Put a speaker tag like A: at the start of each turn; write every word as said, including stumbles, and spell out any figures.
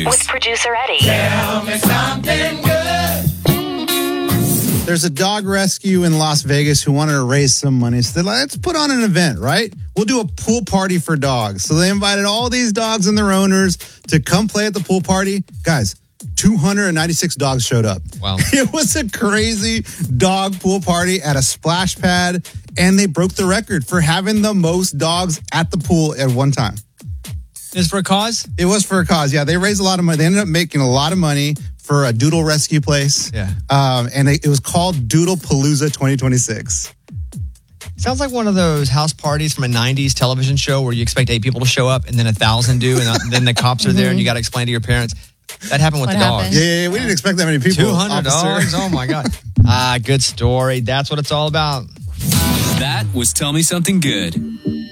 A: News
B: with producer Eddie.
C: Tell me something good.
D: There's a dog rescue in Las Vegas who wanted to raise some money. So they're like, let's put on an event, right? We'll do a pool party for dogs. So they invited all these dogs and their owners to come play at the pool party. Guys, two hundred ninety-six dogs showed up.
E: Wow.
D: It was a crazy dog pool party at a splash pad, and they broke the record for having the most dogs at the pool at one time.
E: Is for a cause?
D: It was for a cause, yeah. They raised a lot of money. They ended up making a lot of money for a doodle rescue place.
E: Yeah.
D: Um, and it, it was called Doodle Palooza twenty twenty-six.
E: Sounds like one of those house parties from a nineties television show where you expect eight people to show up and then a thousand do, and then the cops are there and you got to explain to your parents. That happened with
F: What
E: the dogs.
F: happened?
D: Yeah, yeah, yeah, we didn't expect that many people.
E: two hundred
D: officer.
E: dogs? Oh, my God. Ah, good story. That's what it's all about.
A: That was Tell Me Something Good.